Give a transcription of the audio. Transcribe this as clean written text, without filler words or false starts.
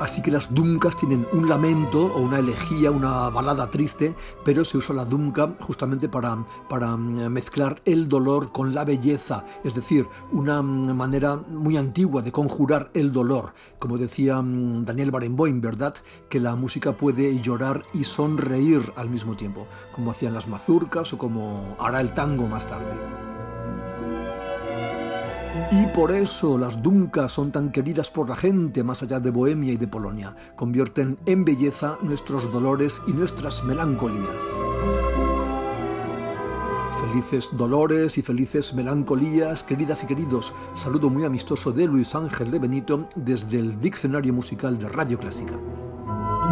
Así que las dunkas tienen un lamento o una elegía, una balada triste, pero se usa la dunka justamente para mezclar el dolor con la belleza, es decir, una manera muy antigua de conjurar el dolor. Como decía Daniel Barenboim, ¿verdad? Que la música puede llorar y sonreír al mismo tiempo, como hacían las mazurcas o como hará el tango más tarde. Y por eso las dunkas son tan queridas por la gente más allá de Bohemia y de Polonia. Convierten en belleza nuestros dolores y nuestras melancolías. Felices dolores y felices melancolías, queridas y queridos. Saludo muy amistoso de Luis Ángel de Benito desde el Diccionario Musical de Radio Clásica.